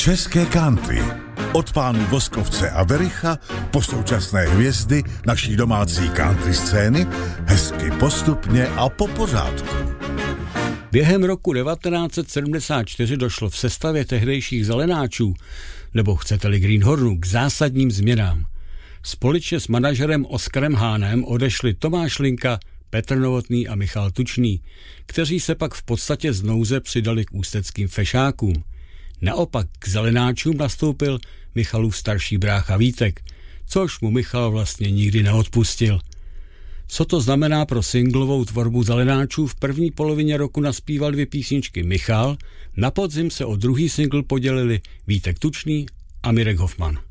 České country. Od pánů Voskovce a Vericha po současné hvězdy naší domácí country scény, hezky postupně a po pořádku. Během roku 1974 došlo v sestavě tehdejších Zelenáčů, nebo chcete-li Greenhornu, k zásadním změnám. Společně s manažerem Oskarem Hánem odešli Tomáš Linka, Petr Novotný a Michal Tučný, kteří se pak v podstatě z nouze přidali k ústeckým fešákům. Naopak k Zelenáčům nastoupil Michalův starší brácha Vítek, což mu Michal vlastně nikdy neodpustil. Co to znamená pro singlovou tvorbu Zelenáčů? V první polovině roku naspíval 2 písničky Michal, na podzim se o druhý singl podělili Vítek Tučný a Mirek Hoffman.